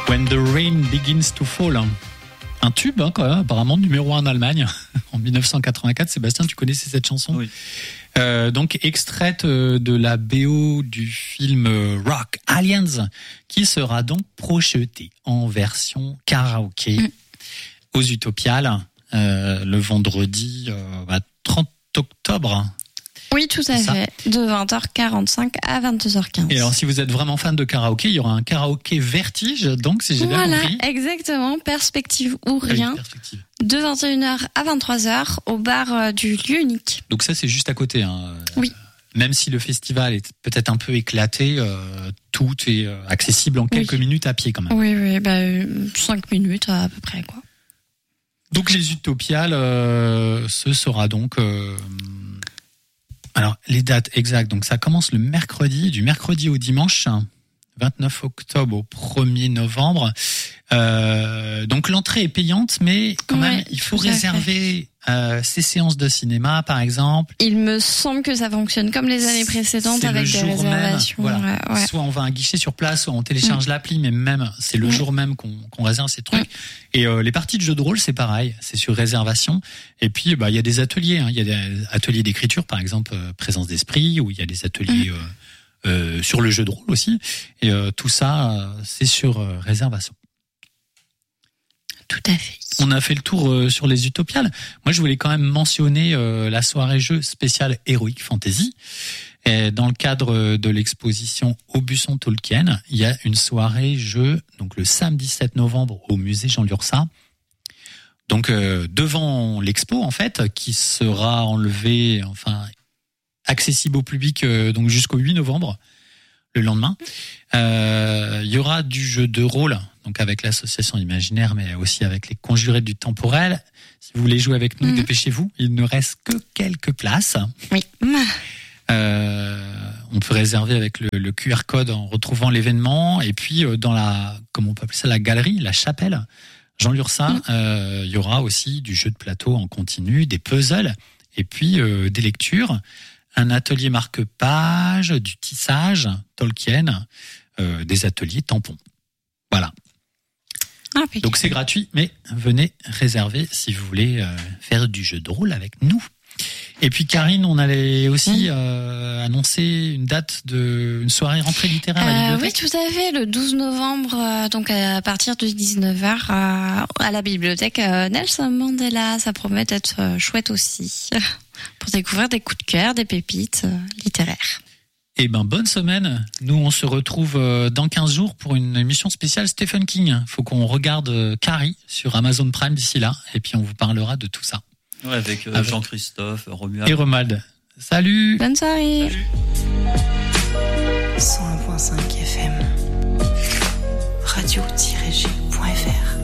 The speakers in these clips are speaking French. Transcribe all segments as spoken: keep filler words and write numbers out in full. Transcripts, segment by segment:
When the Rain Begins to Fall. Un tube, hein, quand même, apparemment numéro un en Allemagne en dix-neuf cent quatre-vingt-quatre. Sébastien, tu connaissais cette chanson ? Oui. Euh, donc extraite de la B O du film Rock Aliens, qui sera donc projeté en version karaoké mmh. aux Utopiales euh, le vendredi euh, bah, trente octobre. Oui, tout à fait. De vingt heures quarante-cinq à vingt-deux heures quinze. Et alors, si vous êtes vraiment fan de karaoké, il y aura un karaoké Vertige, donc, si j'ai bien voilà, compris. Voilà, exactement. Perspective ou rien. Ah oui, de vingt et une heures à vingt-trois heures au bar du lieu unique. Donc ça, c'est juste à côté. Hein. Oui. Même si le festival est peut-être un peu éclaté, euh, tout est euh, accessible en quelques oui. minutes à pied quand même. Oui, oui, bah, cinq minutes à peu près, quoi. Donc les Utopiales, euh, ce sera donc... Euh, alors, les dates exactes, donc ça commence le mercredi, du mercredi au dimanche, vingt-neuf octobre au premier novembre. Euh, donc l'entrée est payante, mais quand ouais, même, il faut réserver euh, ces séances de cinéma, par exemple. Il me semble que ça fonctionne comme les années précédentes c'est avec le des jour réservations. Même, voilà. ouais, ouais. Soit on va à un guichet sur place, soit on télécharge mmh. l'appli, mais même c'est le mmh. jour même qu'on, qu'on réserve ces trucs. Mmh. Et euh, les parties de jeux de rôle, c'est pareil, c'est sur réservation. Et puis, bah, il y a des ateliers, hein. Il y a des ateliers d'écriture, par exemple, euh, présence d'esprit, où il y a des ateliers mmh. euh, euh, sur le jeu de rôle aussi. Et euh, tout ça, euh, c'est sur euh, réservation. Tout à fait. On a fait le tour euh, sur les Utopiales. Moi, je voulais quand même mentionner euh, la soirée jeu spéciale Heroic Fantasy. Et dans le cadre de l'exposition Aubusson Tolkien, il y a une soirée jeu, donc le samedi sept novembre au musée Jean Lurçat. Donc euh, devant l'expo en fait, qui sera enlevée, enfin accessible au public euh, donc jusqu'au huit novembre. Le lendemain, euh, il y aura du jeu de rôle, donc avec l'association imaginaire, mais aussi avec les conjurés du temporel. Si vous voulez jouer avec nous, mmh. dépêchez-vous. Il ne reste que quelques places. Oui. Euh, on peut réserver avec le, le Q R code en retrouvant l'événement. Et puis dans la, comment on peut appeler ça, la galerie, la chapelle, Jean Lurçat, mmh. euh, il y aura aussi du jeu de plateau en continu, des puzzles, et puis euh, des lectures. Un atelier marque-page, du tissage, Tolkien, euh, des ateliers tampons. Voilà. Ah, donc c'est gratuit, mais venez réserver si vous voulez euh, faire du jeu de rôle avec nous. Et puis Karine, on allait aussi euh, annoncer une date de une soirée rentrée littéraire à la bibliothèque. Euh, oui, tout à fait, le douze novembre, euh, donc à partir de dix-neuf heures euh, à la bibliothèque euh, Nelson Mandela. Ça promet d'être euh, chouette aussi pour découvrir des coups de cœur, des pépites euh, littéraires. Eh ben, bonne semaine. Nous, on se retrouve euh, dans quinze jours pour une émission spéciale Stephen King. Faut qu'on regarde euh, Carrie sur Amazon Prime d'ici là, et puis on vous parlera de tout ça. Ouais, avec euh, avec Jean-Christophe, Romuald. Et Romuald. Salut. Bonne soirée. Salut. cent un virgule cinq F M. radio tiret g point f r.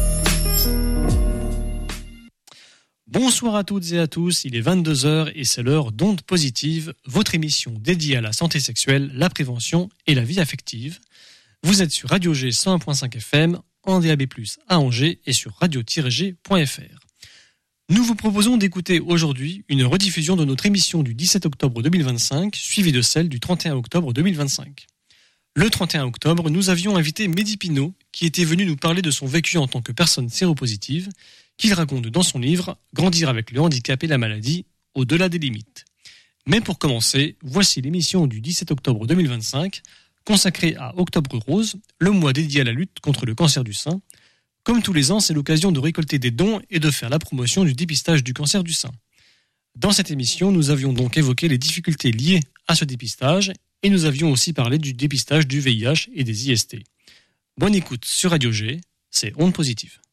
Bonsoir à toutes et à tous, il est vingt-deux heures et c'est l'heure d'Ondes Positives, votre émission dédiée à la santé sexuelle, la prévention et la vie affective. Vous êtes sur Radio G cent un virgule cinq F M, en D A B plus, à Angers et sur radio tiret g point f r. Nous vous proposons d'écouter aujourd'hui une rediffusion de notre émission du dix-sept octobre deux mille vingt-cinq, suivie de celle du trente et un octobre deux mille vingt-cinq. Le trente et un octobre, nous avions invité Mehdi Pinot, qui était venu nous parler de son vécu en tant que personne séropositive, qu'il raconte dans son livre « Grandir avec le handicap et la maladie, au-delà des limites ». Mais pour commencer, voici l'émission du dix-sept octobre deux mille vingt-cinq, consacrée à Octobre Rose, le mois dédié à la lutte contre le cancer du sein. Comme tous les ans, c'est l'occasion de récolter des dons et de faire la promotion du dépistage du cancer du sein. Dans cette émission, nous avions donc évoqué les difficultés liées à ce dépistage et nous avions aussi parlé du dépistage du V I H et des I S T. Bonne écoute sur Radio G, c'est Ondes Positives.